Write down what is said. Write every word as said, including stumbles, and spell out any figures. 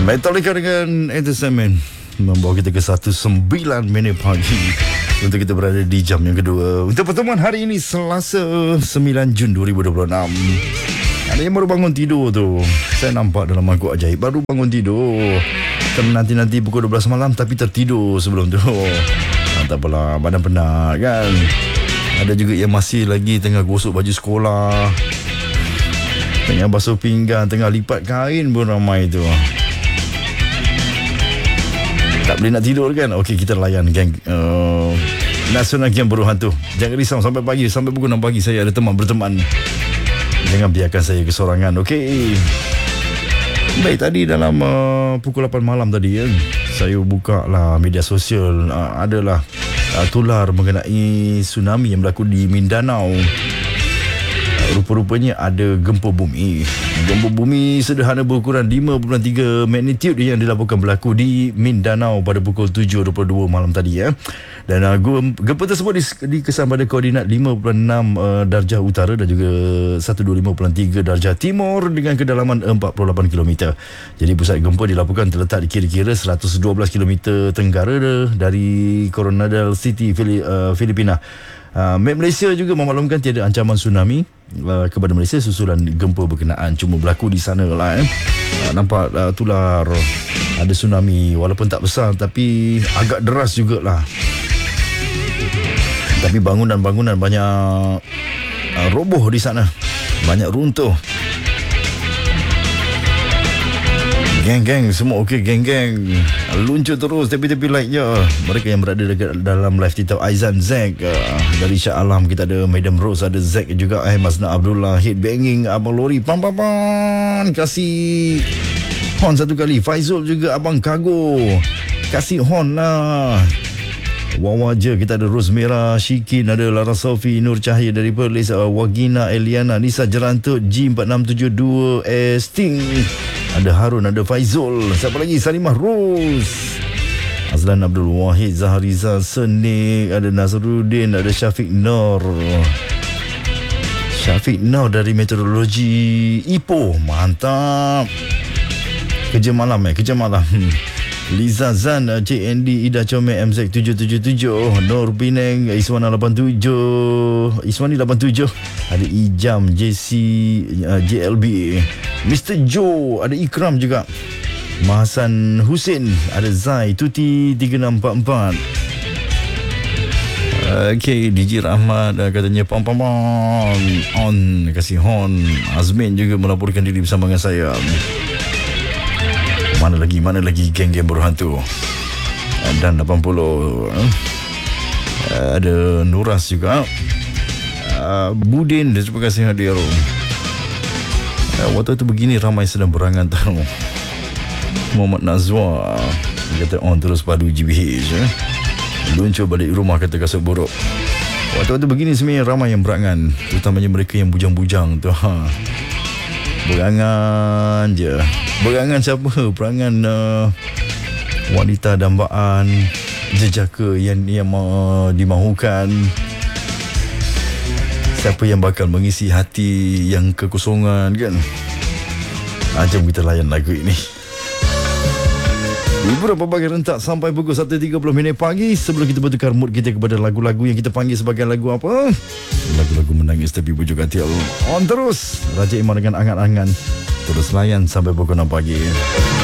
Metallica dengan Entertainment membawa kita ke satu sembilan minit pagi untuk kita berada di jam yang kedua untuk pertemuan hari ini, Selasa sembilan Jun dua ribu dua puluh enam. Ada yang baru bangun tidur tu, saya nampak dalam mangkuk ajaib, baru bangun tidur kan nanti-nanti pukul dua belas malam tapi tertidur sebelum tu. Ha, tak apalah, badan penat kan. Ada juga yang masih lagi tengah gosok baju sekolah, tengah basuh pinggan, tengah lipat kain pun ramai tu. Tak boleh nak tidur kan? Okey, kita layan geng uh, Nasional Geng Buruh Hantu. Jangan risau, sampai pagi, sampai pukul enam pagi saya ada teman berteman. Jangan biarkan saya kesorangan, okey? Baik, tadi dalam uh, pukul lapan malam tadi ya, saya buka lah media sosial, uh, adalah uh, tular mengenai tsunami yang berlaku di Mindanao. Rupa-rupanya ada gempa bumi. Gempa bumi sederhana berukuran lima perpuluhan tiga magnitude yang dilaporkan berlaku di Mindanao pada pukul tujuh dua puluh dua malam tadi ya. Dan uh, gempa tersebut dikesan pada koordinat lima perpuluhan enam uh, darjah utara dan juga seratus dua puluh lima perpuluhan tiga darjah timur dengan kedalaman empat puluh lapan kilometer. Jadi pusat gempa dilaporkan terletak di kira-kira seratus dua belas kilometer tenggara dari Coronadal City, Filipina. Uh, Malaysia juga memaklumkan tiada ancaman tsunami uh, kepada Malaysia susulan gempa berkenaan. Cuma berlaku di sana lah eh. uh, Nampak uh, tular ada tsunami, walaupun tak besar tapi agak deras jugalah. Tapi bangunan-bangunan banyak uh, roboh di sana, banyak runtuh. Geng-geng semua okey, geng-geng luncur terus tepi-tepi like je. Mereka yang berada dekat dalam live kita, Aizan Zack, uh, dari Shah Alam kita ada Madam Rose, ada Zack juga, eh Masna Abdullah, Hit Banging, Abang Lori, pam pam pam, kasih horn satu kali. Faizul juga, Abang Kago, kasih horn lah. Wawa je, kita ada Rose Merah, Shikin, ada Lara Sofi, Nur Cahaya dari Perlis, uh, Wagina, Eliana, Nisa Jerantut, G empat enam tujuh dua, eh, Sting, ada Harun, ada Faizul, siapa lagi, Salimah Rose, Azlan Abdul Wahid, Zahariza Senik, ada Nazruddin, ada Syafiq Nur, Syafiq Nur dari Meteorologi Ipoh, mantap. Kerja malam eh, kerja malam. Liza Zan, J N D, Ida Comel, M Z tujuh tujuh tujuh, Nur Pineng, Iswana lapan tujuh, Iswani lapan tujuh, ada Ijam, J C, uh, J L B, Mister Joe, ada Ikram juga, Mahasan Hussein, ada Zai, Tuti tiga enam empat empat. Okay, D J Rahmat uh, katanya pam pam pam on, kasih horn. Azmin juga melaporkan diri bersama dengan saya. Mana lagi, mana lagi geng-geng Buruh Hantu. Dan lapan puluh uh, ada Nuras juga, uh, Budin, terima kasih hadir. uh, Waktu tu begini ramai sedang berangan tahu. Muhammad Nazwa kata on terus padu G B H eh. Luncur balik rumah kata kasut buruk. Waktu-waktu begini sebenarnya ramai yang berangan, terutamanya mereka yang bujang-bujang tu ha. Berangan je. Berangan siapa? Berangan uh, wanita dambaan, jejaka yang yang uh, dimahukan. Siapa yang bakal mengisi hati yang kekosongan kan? Ah, jom kita layan lagu ini. Hiburan pelbagai rentak sampai pukul satu tiga puluh minit pagi. Sebelum kita bertukar mood kita kepada lagu-lagu yang kita panggil sebagai lagu apa? Lagu-lagu menangis tapi bujuk hati. On terus Raja Iman dengan angan-angan. Terus layan sampai pukul enam pagi.